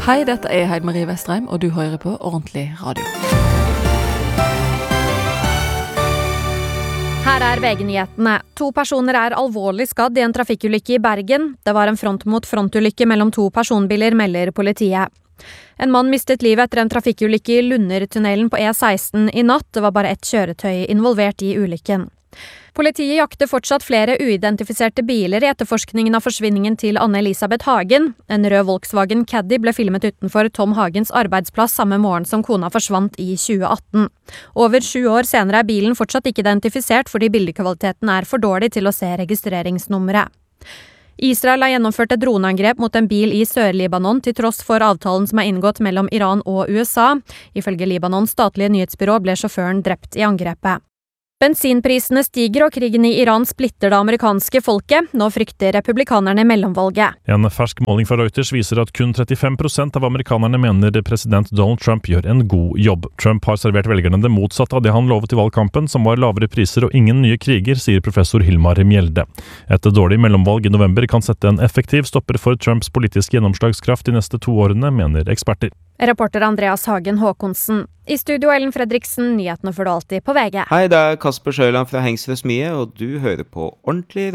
Hei, dette Heidi Marie Vestreim, og du hører på Ordentlig radio. Her VG-nyhetene. 2 personer alvorlig skadd I en trafikkulykke I Bergen. Det var en front-mot-front-ulykke mellom 2 personbiler, melder politiet. En mann mistet livet etter en trafikkulykke I Lundertunnelen på E16 I natt. Det var bare ett kjøretøy involvert I ulykken. Politiet jakter fortsatt flere uidentifiserte biler I etterforskningen av forsvinningen til Anne-Elisabeth Hagen. En rød Volkswagen Caddy ble filmet utenfor Tom Hagens arbeidsplass samme morgen som kona forsvant I 2018. Over 7 år senere bilen fortsatt ikke identifisert fordi bildekvaliteten for dårlig til å se registreringsnummeret. Israel har gjennomført et droneangrep mot en bil I Sør-Libanon til tross for avtalen som inngått mellom Iran og USA. Ifølge Libanons statlige nyhetsbyrå ble sjåføren drept I angrepet. Bensinprisene stiger og krigen I Iran splitter det amerikanske folket. Nå frykter republikanerne mellomvalget. En fersk måling fra Reuters viser at kun 35% av amerikanerne mener president Donald Trump gjør en god jobb. Trump har servert velgerne det motsatte av det han lovet I valgkampen, som var lavere priser og ingen nye kriger, sier professor Hilmar Mjelde. Et dårlig mellomvalg I november kan sette en effektiv stopper for Trumps politiske gjennomslagskraft de neste 2 årene, mener eksperter. Reporter Andreas Hagen Håkonsen. I studio Ellen Fredriksen, nyhetene får du alltid på VG. Hei, det Kasper Sjøland fra Hengsrud Smie, og du hører på Ordentlig